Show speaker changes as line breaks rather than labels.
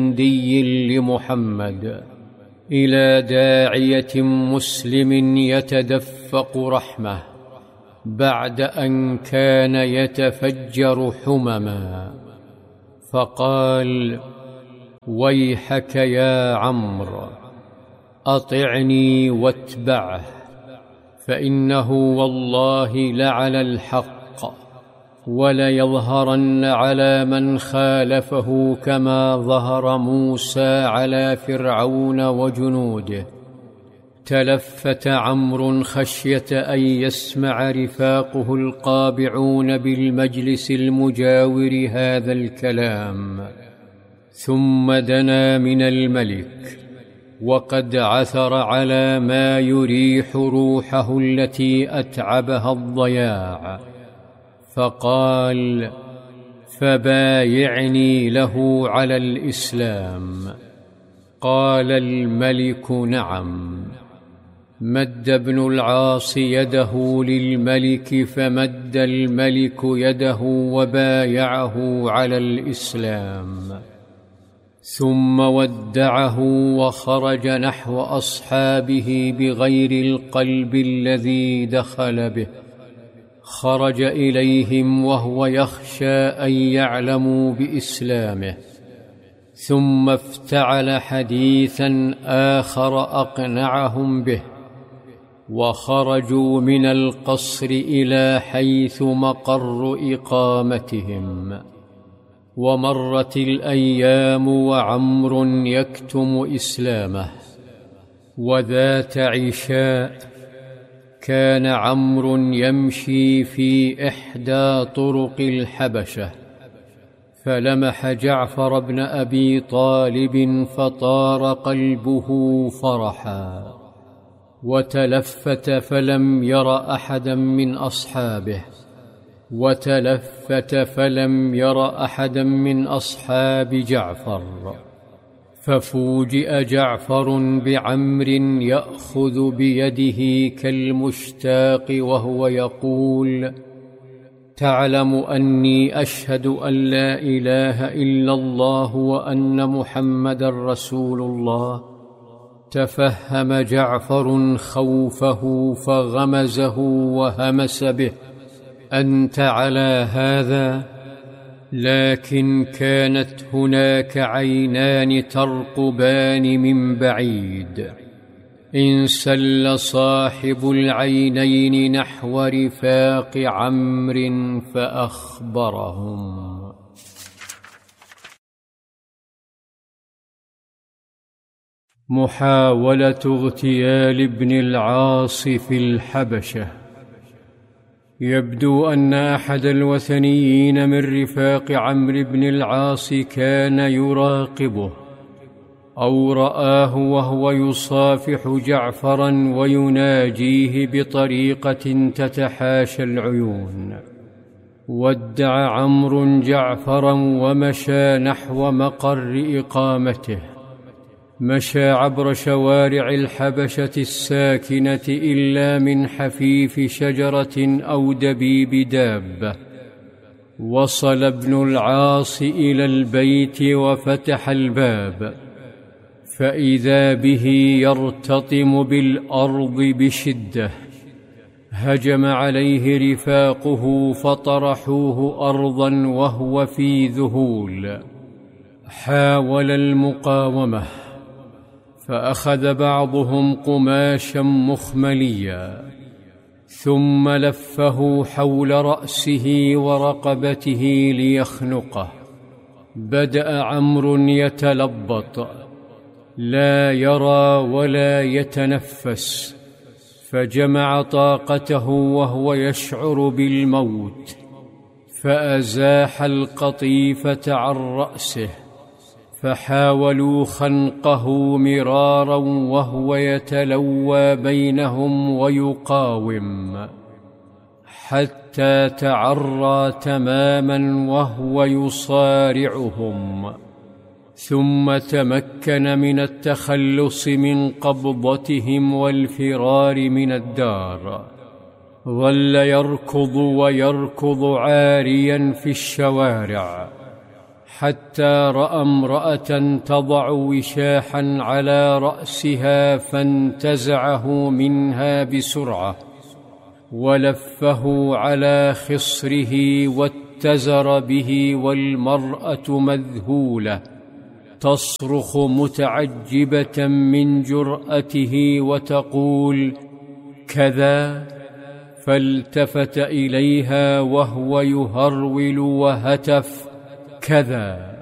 دي لمحمد إلى داعية مسلم يتدفق رحمة بعد أن كان يتفجر حمما، فقال: ويحك يا عمرو، أطعني واتبعه، فإنه والله لعلى الحق، وليظهرن على من خالفه كما ظهر موسى على فرعون وجنوده. تلفت عمرو خشية أن يسمع رفاقه القابعون بالمجلس المجاور هذا الكلام، ثم دنا من الملك وقد عثر على ما يريح روحه التي أتعبها الضياع، فقال: فبايعني له على الإسلام. قال الملك: نعم. مد ابن العاص يده للملك، فمد الملك يده وبايعه على الإسلام، ثم ودعه وخرج نحو أصحابه بغير القلب الذي دخل به. خرج إليهم وهو يخشى أن يعلموا بإسلامه، ثم افتعل حديثا آخر أقنعهم به، وخرجوا من القصر إلى حيث مقر إقامتهم. ومرت الأيام وعمرو يكتم إسلامه. وذات عشاء كان عمرو يمشي في إحدى طرق الحبشة، فلمح جعفر بن أبي طالب فطار قلبه فرحا، وتلفت فلم ير أحدا من أصحابه، وتلفت فلم ير أحدا من أصحاب جعفر. ففوجئ جعفر بعمرو يأخذ بيده كالمشتاق وهو يقول: تعلم أني أشهد أن لا إله إلا الله وأن محمدا رسول الله. تفهم جعفر خوفه فغمزه وهمس به: أنت على هذا؟ لكن كانت هناك عينان ترقبان من بعيد. انسل صاحب العينين نحو رفاق عمرو فأخبرهم. محاولة اغتيال ابن العاص في الحبشة. يبدو أن أحد الوثنيين من رفاق عمرو بن العاص كان يراقبه، أو رآه وهو يصافح جعفرا ويناجيه بطريقة تتحاشى العيون. ودع عمرو جعفرا ومشى نحو مقر إقامته. مشى عبر شوارع الحبشة الساكنة إلا من حفيف شجرة أو دبيب دابة. وصل ابن العاص إلى البيت وفتح الباب، فإذا به يرتطم بالأرض بشدة. هجم عليه رفاقه فطرحوه أرضا وهو في ذهول. حاول المقاومة، فأخذ بعضهم قماشا مخمليا ثم لفه حول رأسه ورقبته ليخنقه. بدأ عمرو يتلبط، لا يرى ولا يتنفس، فجمع طاقته وهو يشعر بالموت، فأزاح القطيفة عن رأسه، فحاولوا خنقه مرارا وهو يتلوى بينهم ويقاوم، حتى تعرى تماما وهو يصارعهم، ثم تمكن من التخلص من قبضتهم والفرار من الدار. ظل يركض ويركض عاريا في الشوارع، حتى راى امراه تضع وشاحا على راسها فانتزعه منها بسرعه ولفه على خصره واتزر به، والمراه مذهوله تصرخ متعجبه من جرأته وتقول: كذا؟ فالتفت إليها وهو يهرول وهتف: كذا.